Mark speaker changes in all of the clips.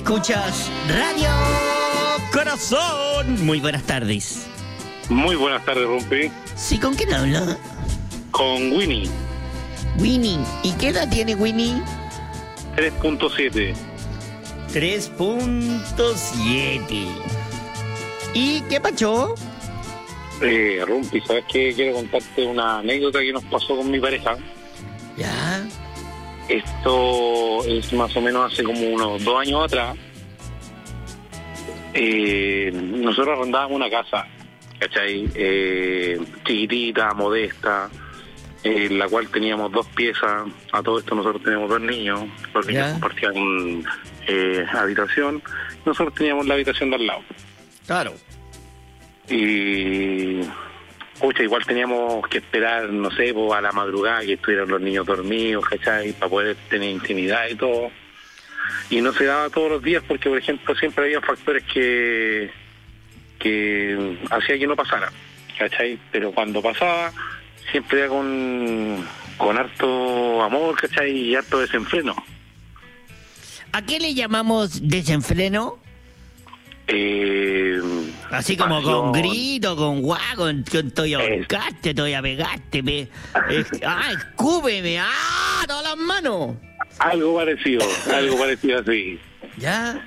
Speaker 1: Escuchas Radio Corazón. Muy buenas tardes.
Speaker 2: Muy buenas tardes, Rumpi.
Speaker 1: Sí, ¿con quién habla?
Speaker 2: Con Winnie.
Speaker 1: Winnie. ¿Y qué edad tiene Winnie?
Speaker 2: 3.7.
Speaker 1: 3.7. ¿Y qué pacho?
Speaker 2: Rumpi, ¿sabes qué? Quiero contarte una anécdota que nos pasó con mi pareja.
Speaker 1: Ya.
Speaker 2: Esto es más o menos hace como unos 2 años atrás. Nosotros arrendábamos una casa, ¿cachai? Chiquitita, modesta, en la cual teníamos 2 piezas. A todo esto nosotros teníamos 2 niños. Los niños compartían habitación. Nosotros teníamos la habitación de al lado.
Speaker 1: Claro.
Speaker 2: Y igual teníamos que esperar, no sé, a la madrugada que estuvieran los niños dormidos, ¿cachai? Para poder tener intimidad y todo. Y no se daba todos los días porque, por ejemplo, siempre había factores que hacía que no pasara, ¿cachai? Pero cuando pasaba, siempre era con harto amor, ¿cachai? Y harto desenfreno.
Speaker 1: ¿A qué le llamamos desenfreno? Así como pasión. Con grito, con guau, con te voy a ahorcarte, te voy a pegarte, escúpeme, todas las manos.
Speaker 2: Algo parecido así.
Speaker 1: Ya.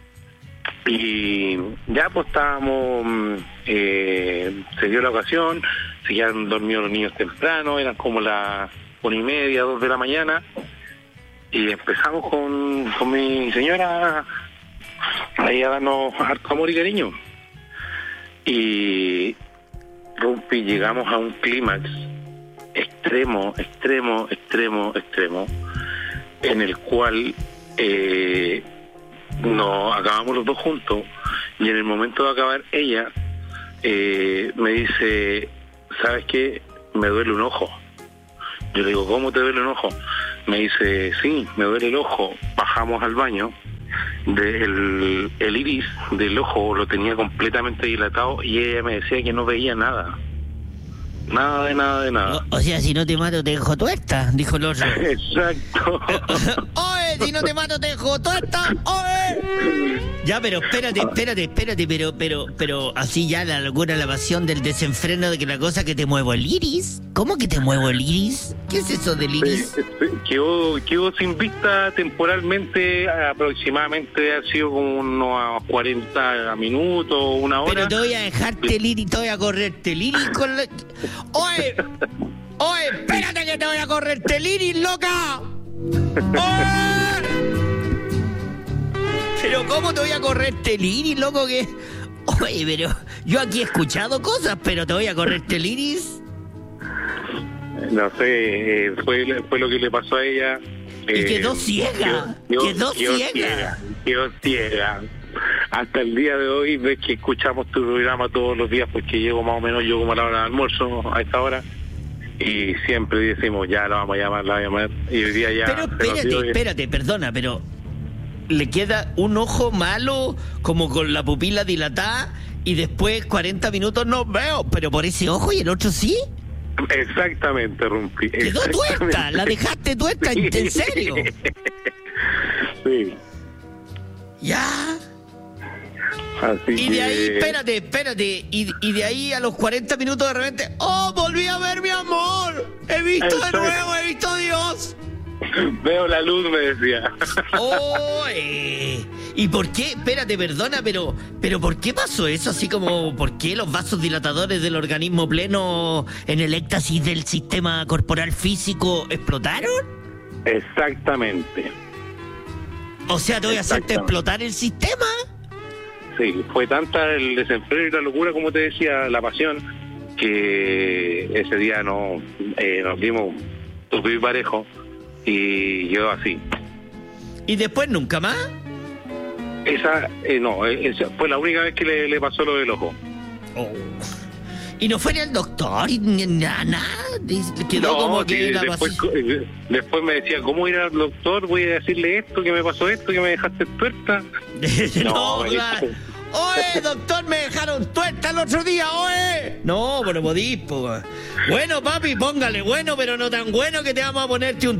Speaker 2: Y ya pues estábamos, se dio la ocasión, se quedaron dormidos los niños temprano, eran como las 1:30, 2 de la mañana, y empezamos con mi señora ahí a darnos harto amor y cariño. Y Rumpi, llegamos a un clímax extremo, en el cual nos acabamos los dos juntos, y en el momento de acabar ella me dice, ¿sabes qué? Me duele un ojo. Yo le digo, ¿cómo te duele un ojo? Me dice, sí, me duele el ojo. Bajamos al baño, el iris del ojo lo tenía completamente dilatado y ella me decía que no veía nada. Nada.
Speaker 1: O sea, si no te mato te dejo tuerta, dijo el otro.
Speaker 2: Exacto.
Speaker 1: ¡Oye, si no te mato te dejo tuerta! ¡Oye! Ya, pero espérate, pero así ya la locura, la pasión del desenfreno de que la cosa que te muevo el iris. ¿Cómo que te muevo el iris? ¿Qué es eso del iris?
Speaker 2: Quedó sin vista temporalmente, aproximadamente ha sido como unos 40 minutos, 1 hora.
Speaker 1: Pero te voy a dejarte el iris, te voy a correrte el iris con la... ¡Oye, espérate que te voy a correrte el iris, loca! ¡Oye! Pero ¿cómo te voy a correrte el iris, loco? Que... Oye, pero yo aquí he escuchado cosas, pero te voy a correrte el iris.
Speaker 2: No sé, fue lo que le pasó a ella.
Speaker 1: Y quedó ciega. Quedó
Speaker 2: ciega. Hasta el día de hoy ves que escuchamos tu programa todos los días, porque llego más o menos yo como a la hora del almuerzo, a esta hora, y siempre decimos, ya la vamos a llamar, y hoy día ya...
Speaker 1: Pero espérate, perdona, pero le queda un ojo malo, como con la pupila dilatada, y después 40 minutos no veo, pero por ese ojo y el otro sí.
Speaker 2: Exactamente, Rumpi.
Speaker 1: Quedó tuerta, la dejaste tuerta, sí. ¿En serio?
Speaker 2: Sí.
Speaker 1: Ya.
Speaker 2: Así
Speaker 1: y de ahí, espérate, y de ahí a los 40 minutos de repente, volví a ver mi amor, he visto de nuevo, he visto a Dios.
Speaker 2: Veo la luz, me decía.
Speaker 1: ¿Y por qué? Espérate, perdona, pero ¿por qué pasó eso? Así como, ¿por qué los vasos dilatadores del organismo pleno en el éxtasis del sistema corporal físico explotaron?
Speaker 2: Exactamente.
Speaker 1: O sea, te voy a hacerte explotar el sistema.
Speaker 2: Sí, fue tanta el desenfreno y la locura, como te decía, la pasión, que ese día nos dimos tupido y parejo, y yo así.
Speaker 1: ¿Y después nunca más?
Speaker 2: Esa fue la única vez que le pasó lo del ojo.
Speaker 1: ¿Y no fue ni al doctor? Ni nada. Quedó como que era
Speaker 2: después me decía, ¿cómo ir al doctor? Voy a decirle esto, que me pasó esto, que me dejaste tuerta.
Speaker 1: ¡Oye, doctor, me dejaron tuerta el otro día, oye! No, pero podís, po. Bueno, papi, póngale bueno, pero no tan bueno que te vamos a ponerte un